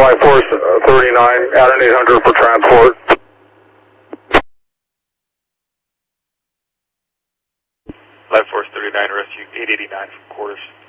Life Force 39, add an 800 for transport. Life Force 39, rescue 889 from quarters.